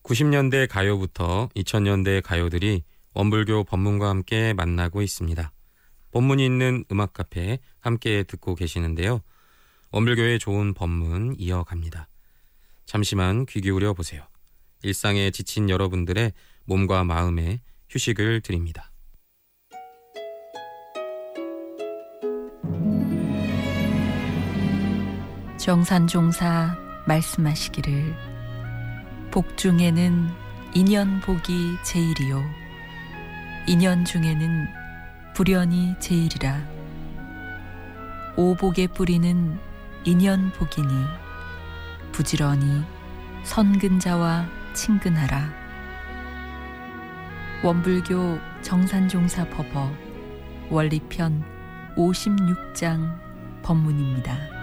90년대 가요부터 2000년대 가요들이 원불교 법문과 함께 만나고 있습니다. 법문이 있는 음악 카페 함께 듣고 계시는데요. 원불교의 좋은 법문 이어갑니다. 잠시만 귀 기울여 보세요. 일상에 지친 여러분들의 몸과 마음에 휴식을 드립니다. 정산종사 말씀하시기를 복 중에는 인연복이 제일이요 인연 중에는 불연이 제일이라. 오복의 뿌리는 인연복이니 부지런히 선근자와 친근하라. 원불교 정산종사 법어 원리편 56장 법문입니다.